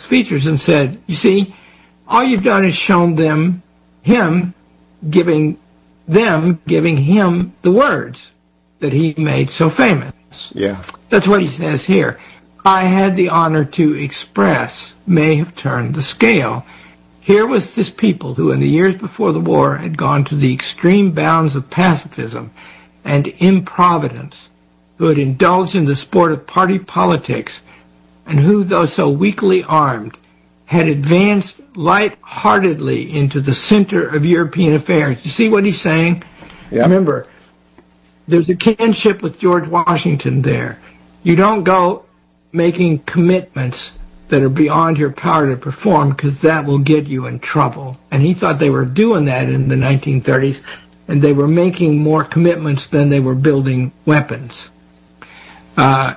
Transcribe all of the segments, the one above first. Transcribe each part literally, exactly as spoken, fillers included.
features and said, you see, all you've done is shown them, him, giving them, giving him the words that he made so famous. Yeah. That's what he says here. I had the honor to express may have turned the scale. Here was this people who in the years before the war had gone to the extreme bounds of pacifism and improvidence, who had indulged in the sport of party politics, and who, though so weakly armed, had advanced light-heartedly into the center of European affairs. You see what he's saying? Yep. Remember, there's a kinship with George Washington there. You don't go making commitments that are beyond your power to perform, because that will get you in trouble. And he thought they were doing that in the nineteen thirties, and they were making more commitments than they were building weapons. Uh,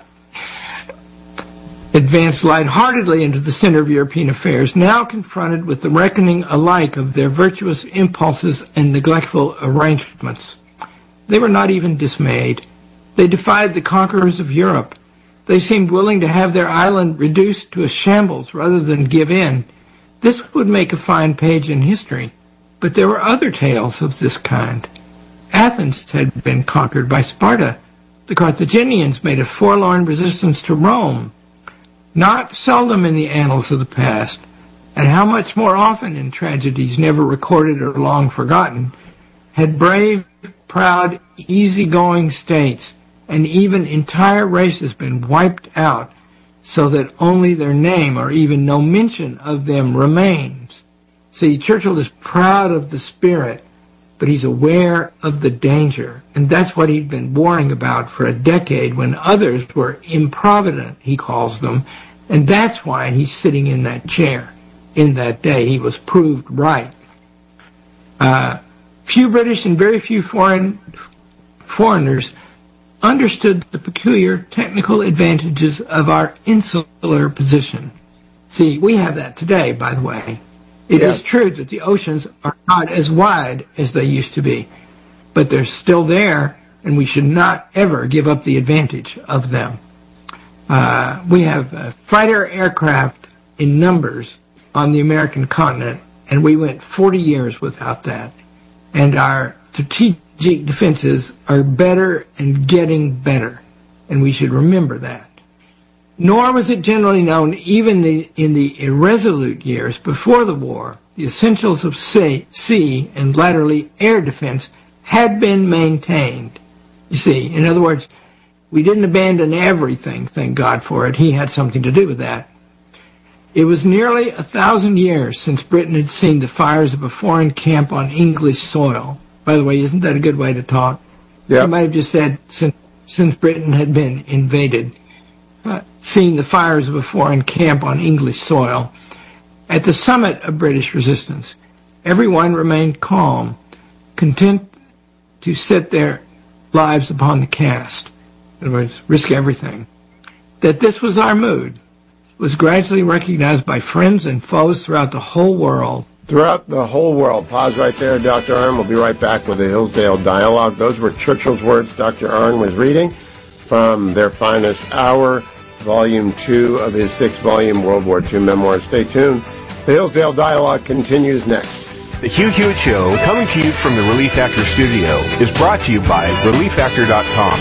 advanced lightheartedly into the center of European affairs, now confronted with the reckoning alike of their virtuous impulses and neglectful arrangements. They were not even dismayed. They defied the conquerors of Europe. They seemed willing to have their island reduced to a shambles rather than give in. This would make a fine page in history, but there were other tales of this kind. Athens had been conquered by Sparta. The Carthaginians made a forlorn resistance to Rome. Not seldom in the annals of the past, and how much more often in tragedies never recorded or long forgotten, had brave, proud, easygoing states and even entire races been wiped out so that only their name or even no mention of them remains. See, Churchill is proud of the spirit, but he's aware of the danger, and that's what he'd been warning about for a decade when others were improvident, he calls them, and that's why he's sitting in that chair. In that day, he was proved right. Uh, few British and very few foreign foreigners understood the peculiar technical advantages of our insular position. See, we have that today, by the way. It yes. is true that the oceans are not as wide as they used to be, but they're still there, and we should not ever give up the advantage of them. Uh, we have uh, fighter aircraft in numbers on the American continent, and we went forty years without that. And our strategic defenses are better and getting better, and we should remember that. Nor was it generally known, even the, in the irresolute years before the war, the essentials of sea, sea and latterly air defense had been maintained. You see, in other words, we didn't abandon everything, thank God for it. He had something to do with that. It was nearly a thousand years since Britain had seen the fires of a foreign camp on English soil. By the way, isn't that a good way to talk? Yeah. I might have just said since, since Britain had been invaded, uh, seeing the fires of a foreign camp on English soil. At the summit of British resistance, everyone remained calm, content to set their lives upon the cast. In other words, risk everything. That this was our mood was gradually recognized by friends and foes throughout the whole world. Throughout the whole world. Pause right there, Doctor Arnn. We'll be right back with the Hillsdale Dialogue. Those were Churchill's words Doctor Arnn was reading from Their Finest Hour, Volume two of his six-volume World War Two memoir. Stay tuned. The Hillsdale Dialogue continues next. The Hugh Hewitt Show, coming to you from the Relief Factor studio, is brought to you by relief factor dot com.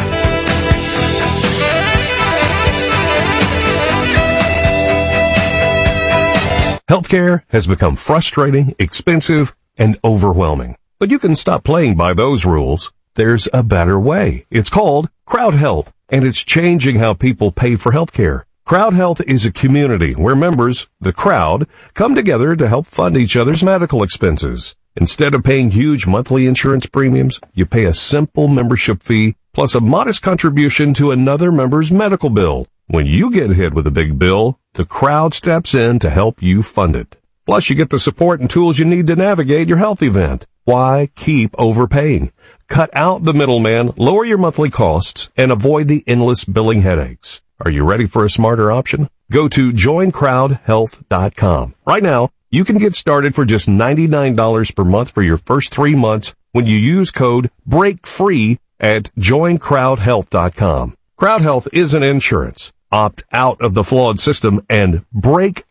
Healthcare has become frustrating, expensive, and overwhelming. But you can stop playing by those rules. There's a better way. It's called Crowd Health, and it's changing how people pay for healthcare. Crowd Health is a community where members, the crowd, come together to help fund each other's medical expenses. Instead of paying huge monthly insurance premiums, you pay a simple membership fee plus a modest contribution to another member's medical bill. When you get hit with a big bill, the crowd steps in to help you fund it. Plus, you get the support and tools you need to navigate your health event. Why keep overpaying? Cut out the middleman, lower your monthly costs, and avoid the endless billing headaches. Are you ready for a smarter option? Go to join crowd health dot com. Right now, you can get started for just ninety-nine dollars per month for your first three months when you use code BREAKFREE at join crowd health dot com. Crowd Health isn't insurance. Opt out of the flawed system and break